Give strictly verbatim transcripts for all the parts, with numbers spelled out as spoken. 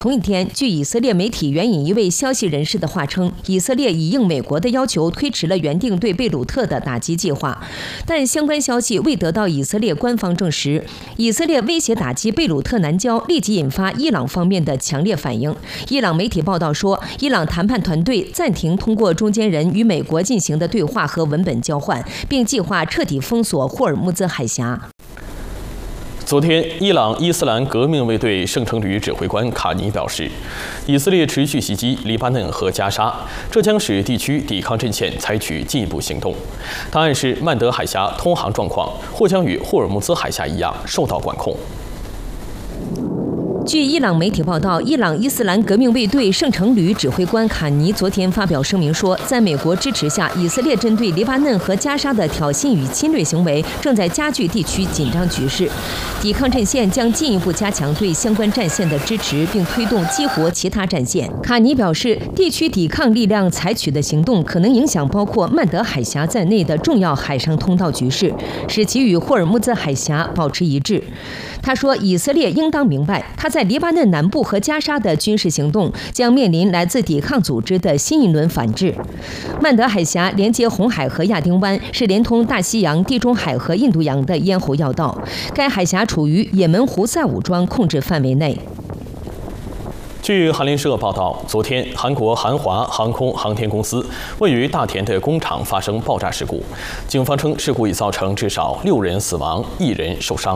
同一天，据以色列媒体援引一位消息人士的话称，以色列已应美国的要求推迟了原定对贝鲁特的打击计划，但相关消息未得到以色列官方证实。以色列威胁打击贝鲁特南郊，立即引发伊朗方面的强烈反应。伊朗媒体报道说，伊朗谈判团队暂停通过中间人与美国进行的对话和文本交换，并计划彻底封锁霍尔木兹海峡。 昨天，伊朗伊斯兰革命卫队圣城旅指挥官卡尼表示，以色列持续袭击黎巴嫩和加沙，这将使地区抵抗阵线采取进一步行动。他暗示曼德海峡通航状况或将与霍尔木兹海峡一样受到管控。 据伊朗媒体报道，伊朗伊斯兰革命卫队圣城旅指挥官卡尼昨天发表声明说，在美国支持下，以色列针对黎巴嫩和加沙的挑衅与侵略行为正在加剧地区紧张局势。抵抗阵线将进一步加强对相关战线的支持，并推动激活其他战线。卡尼表示，地区抵抗力量采取的行动可能影响包括曼德海峡在内的重要海上通道局势，使其与霍尔木兹海峡保持一致。他说，以色列应当明白，他在黎巴嫩南部和加沙的军事行动将面临来自抵抗组织的新一轮反制。曼德海峡连接红海和亚丁湾，是连通大西洋、地中海和印度洋的咽喉要道。该海峡处于也门胡塞武装控制范围内。 据韩联社报道，昨天韩国韩华航空航天公司位于大田的工厂发生爆炸事故，警方称事故已造成至少六人死亡，一人受伤。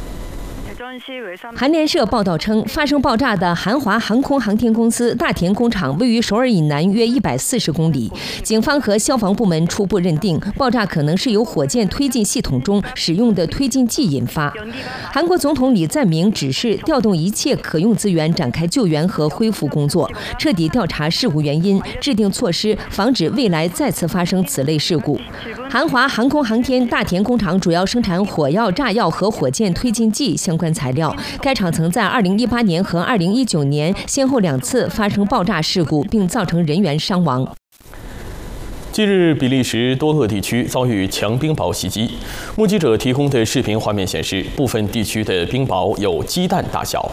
韩联社报道称，发生爆炸的韩华航空航天公司大田工厂位于首尔以南约一百四十公里。警方和消防部门初步认定，爆炸可能是由火箭推进系统中使用的推进剂引发。韩国总统李在明指示调动一切可用资源展开救援和恢复工作，彻底调查事故原因，制定措施防止未来再次发生此类事故。韩华航空航天大田工厂主要生产火药、炸药和火箭推进剂相关材料。该厂曾在二零一八年和二零一九年先后两次发生爆炸事故，并造成人员伤亡。 近日，比利时多个地区遭遇强冰雹袭击。目击者提供的视频画面显示，部分地区的冰雹有鸡蛋大小。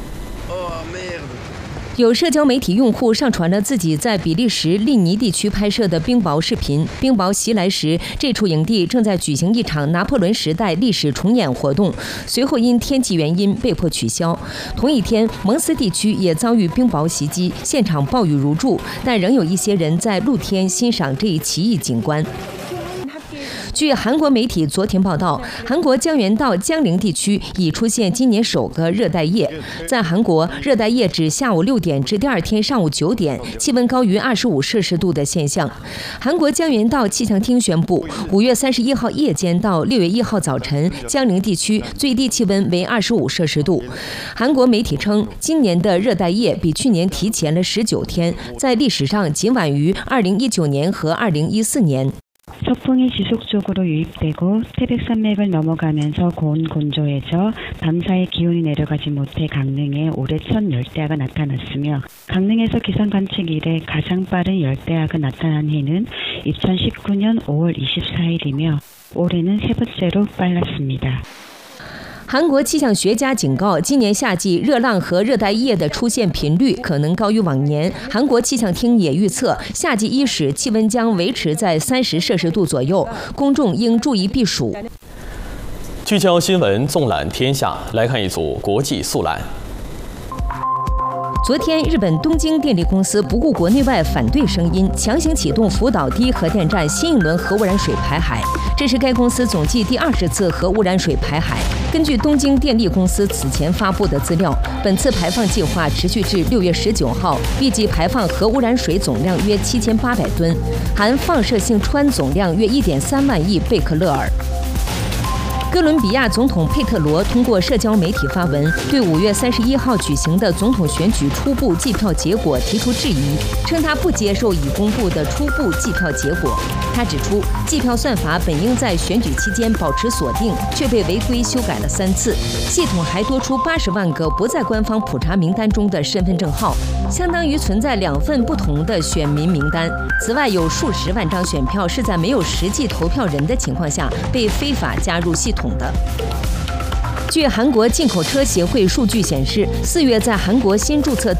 有社交媒体用户上传了自己在比利时利尼地区拍摄的冰雹视频。冰雹袭来时，这处营地正在举行一场拿破仑时代历史重演活动，随后因天气原因被迫取消。同一天，蒙斯地区也遭遇冰雹袭击，现场暴雨如注，但仍有一些人在露天欣赏这一奇异景观。据韩国媒体昨天报道，韩国江原道江陵地区已出现今年首个热带夜。在韩国，热带夜指下午六点至第二天上午九点，气温高于二十五摄氏度的现象。韩国江原道气象厅宣布，五月三十一号夜间到六月一号早晨，江陵地区最低气温为二十五摄氏度。韩国媒体称，今年的热带夜比去年提前了十九天，在历史上仅晚于二零一九年和二零一四年。 서풍이 지속적으로 유입되고 태백산맥을 넘어가면서 고온 건조해져 밤사이 기온이 내려가지 못해 강릉에 올해 첫 열대야가 나타났으며 강릉에서 기상 관측 이래 가장 빠른 열대야가 나타난 해는 이천십구 년 오월 이십사일이며 올해는 세 번째로 빨랐습니다. 韩国气象学家警告，今年夏季热浪和热带夜的出现频率可能高于往年。韩国气象厅也预测，夏季伊始气温将维持在三十摄氏度左右，公众应注意避暑。 聚焦新闻，纵览天下，来看一组国际速览。 昨天，日本东京电力公司不顾国内外反对声音，强行启动福岛第一核电站新一轮核污染水排海，这是该公司总计第二十次核污染水排海。根据东京电力公司此前发布的资料，本次排放计划持续至六月十九号，预计排放核污染水总量约七千八百吨，含放射性氚总量约一点三万亿贝克勒尔。 哥伦比亚总统佩特罗通过社交媒体发文，对五月三十一号举行的总统选举初步计票结果提出质疑，称他不接受已公布的初步计票结果。他指出，计票算法本应在选举期间保持锁定，却被违规修改了三次。系统还多出八十万个不在官方普查名单中的身份证号，相当于存在两份不同的选民名单。此外，有数十万张选票是在没有实际投票人的情况下被非法加入系统的。 据韩国进口车协会数据显示，四月在韩国新注册